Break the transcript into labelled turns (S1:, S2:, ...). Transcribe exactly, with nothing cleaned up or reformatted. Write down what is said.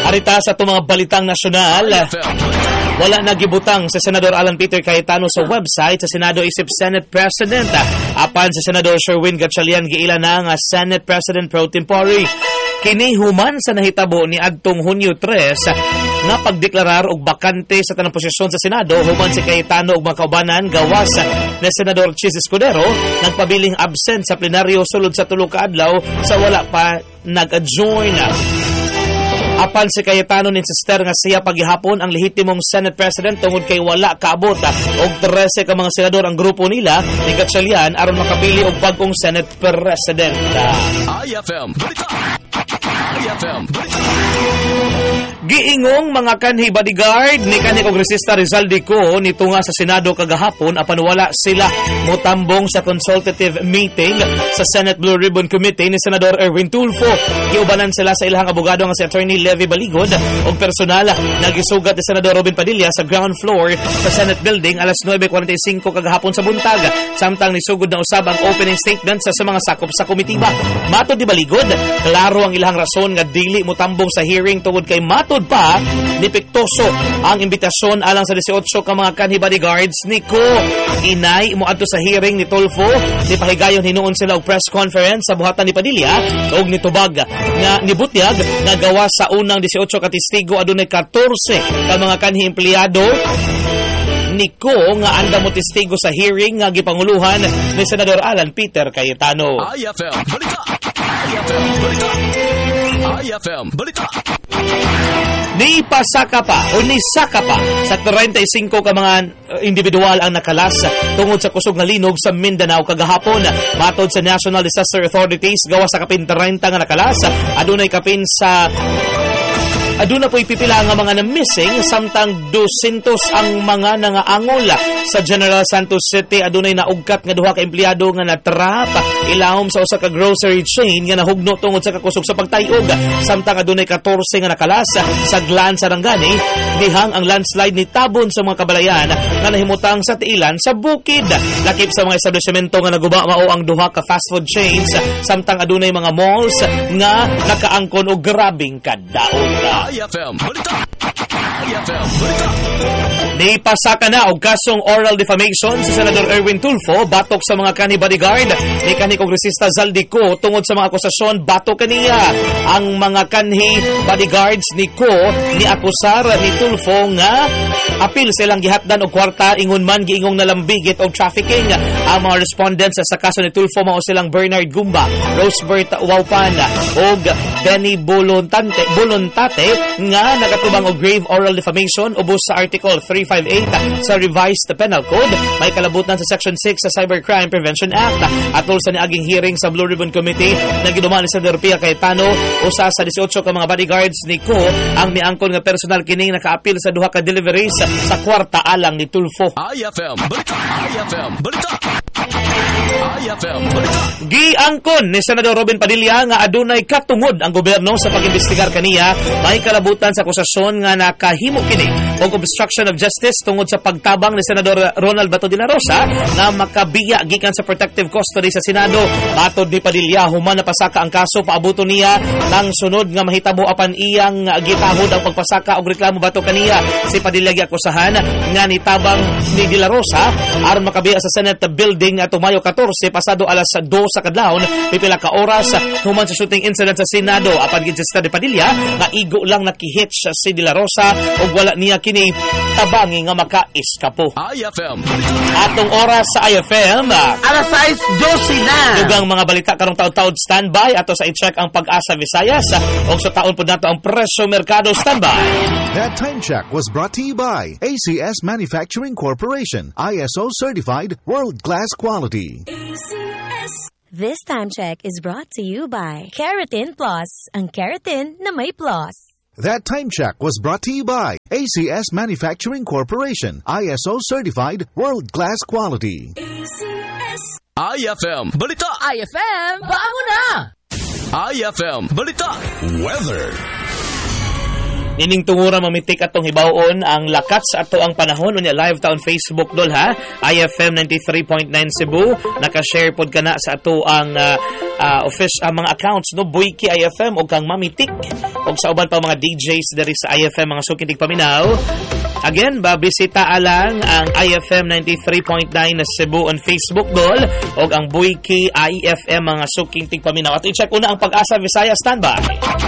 S1: Arita sa itong mga balitang nasyonal. Wala nagibutang sa Senador Alan Peter Cayetano sa website sa Senado isip Senate President. Apan sa Senador Sherwin Gatchalian giila na nga Senate President pro tempore. Kini human sa nahitabo ni adtong Hunyo tres nga pagdeklarar og bakante sa tanang posisyon sa Senado human si Cayetano og mga kaubanan gawas ni Senador Chis Escudero nagpabiling absent sa plenaryo sulod sa tulo ka adlaw sa wala pa nag-adjourn. Apan si Cayetano ninsister nga siya paghihapon ang lehitimong Senate President tungod kay wala kaabot og trese ka mga senador ang grupo nila ni Gatchalian aron makapili og bagong Senate President.
S2: I F M I F M
S1: Giingong mga kanhi bodyguard ni kanhi Kongresista Rizal Dico nito nga sa Senado kagahapon apan wala sila motambong sa consultative meeting sa Senate Blue Ribbon Committee ni Senador Erwin Tulfo. Giubanan sila sa ilahang abogado nga si Attorney Levi Baligod og personal nagisugat ni Senador Robin Padilla sa ground floor sa Senate Building alas nuwebe kuwarenta y singko kagahapon sa buntag. Samtang nisugod na usab ang opening statement sa, sa mga sakop sa komitiba. Matod ni Baligod, klaro ang ilahang rason nga dili motambong sa hearing tungod kay matod pa ni Pictoso ang imbitasyon alang sa eighteen ka mga kanhi bodyguards ni Ko. Inay moadto sa hearing ni Tulfo ni pahigayon hinuon sila og press conference sa buhatan ni Padilla og nitubag nga nibutyag nga gawa sa unang eighteen ka testigo adunay fourteen ka mga kanhi empleyado ni Ko nga anda mo testigo sa hearing nga gipanguluhan ni Senador Alan Peter Cayetano.
S2: I F M Balita I F M Balita I F M Balita
S1: Ni pasaka pa o ni saka pa sa thirty-five ka mga individual ang nakalas tungod sa kusog nga linog sa Mindanao kagahapon. Matod sa National Disaster Authorities gawa sa kapin thirty nga nakalas adunay kapin sa aduna po'y pipila nga mga na-missing samtang two hundred ang mga nangaangol sa General Santos City. Adunay naugkat nga duha ka empleyado nga natrap ilahom sa usa ka grocery chain nga nahugno tungod sa kakusog sa pagtayog. Samtang adunay fourteen nga nakalas sa Glan Sarangani dihang ang landslide ni tabon sa mga kabalayan nga nahimutang sa tiilan sa bukid. Lakip sa mga establishmento nga naguba mao ang duha ka fast food chains samtang adunay mga malls nga nakaangkon og grabing kadaot.
S2: I F M Balita I F M Balita
S1: Ni pasaka na og kasong oral defamation sa Senador Erwin Tulfo batok sa mga kanhi bodyguard ni kanhi Kongresista Zaldico tungod sa mga akusasyon batok kaniya. Ang mga kanhi bodyguards ni Ko ni akusar ni Tulfo nga apil silang gihatdan og kwarta ingon man giingong nalambigit og trafficking. Ang mga respondents sa kaso ni Tulfo mao silang Bernard Gumba, Rosebert Waupan og Benny Bolontante Bolontate nga nagatubang og grave oral defamation ubos sa Article three fifty-eight sa Revised Penal Code. May kalabutan sa Section six sa Cybercrime Prevention Act. Atol sa niaging hearing sa Blue Ribbon Committee nagiduman ni Senador Pia Cayetano usa sa eighteen ka mga bodyguards ni Ko ang niangkon nga personal kining nakaapil sa duha ka deliveries sa kwarta alang ni Tulfo.
S2: I F M Balita I F M Balita I F M Balita
S1: Giangkon ni Senador Robin Padilla nga adunay katungod ang gobyerno sa pag-imbestigar kaniya. May kalabutan sa akusasyon nga nakahimo kini og obstruction of justice tungod sa pagtabang ni Senador Ronald Bato de la Rosa na makabiya gikan sa protective custody sa Senado. Matod ni Padilla human na pasaka ang kaso paabuto niya nang sunod nga mahitabo apan iyang gitahod ang pagpasaka og reklamo bato kaniya. Si Padilla giakusahan nga nitabang ni de la Rosa aron makabiya sa Senate building at Mayo fourteen pasado alas two sa kadlawon pipila ka oras human sa shooting incident sa Senado. Apan ginsista ni Padilla nga igo lang nakihitch si de la Rosa ug wala niya kini tabangi nga maka-iskapo.
S2: I F M
S1: Atong oras sa I F M
S3: alas sais dose na.
S1: Dugang mga balita karong taud-taud standby ato sa i-check ang Pag-asa Visayas ug sa taon pud nato ang presyo merkado standby.
S4: That time check was brought to you by A C S Manufacturing Corporation, I S O certified, world-class quality.
S5: A C S. This time check is brought to you by Keratin Plus, ang keratin na may plus.
S4: That time check was brought to you by A C S Manufacturing Corporation, I S O certified, world-class quality.
S5: A C S.
S2: I F M Balita
S3: I F M, bago na!
S2: I F M Balita Weather.
S1: Nining tungura mamitik atong hibawon ang lakat sa ato ang panahon unya live ta on Facebook dol ha. I F M ninety-three point nine Cebu naka-share pod kana sa ato ang uh, uh, official uh, mga accounts no Buyki I F M o kang Mamitik o sa uban pa mga D Js diri sa I F M mga sukintig paminaw. Again, babisita alang ang I F M ninety-three point nine na Cebu on Facebook dol o ang Buyki I F M mga sukintig paminaw. At i-check una ang Pag-asa Visayas standby.